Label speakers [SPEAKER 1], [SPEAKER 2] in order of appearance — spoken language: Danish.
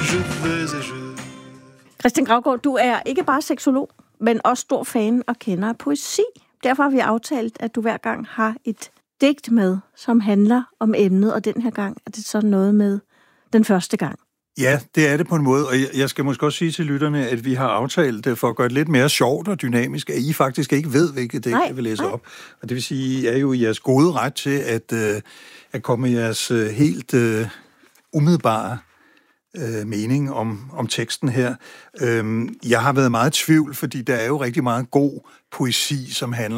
[SPEAKER 1] je vais et je...
[SPEAKER 2] Christian Graugaard, du er ikke bare seksolog, men også stor fan og kender af poesi. Derfor har vi aftalt, at du hver gang har et digt med, som handler om emnet, og den her gang er det sådan noget med den første gang.
[SPEAKER 3] Ja, det er det på en måde, og jeg skal måske også sige til lytterne, at vi har aftalt for at gøre det lidt mere sjovt og dynamisk, at I faktisk ikke ved, hvilket digt jeg vil læse op. Og det vil sige, at I er jo i jeres gode ret til at komme med jeres helt umiddelbare mening om teksten her. Jeg har været meget i tvivl, fordi der er jo rigtig meget god poesi, som handler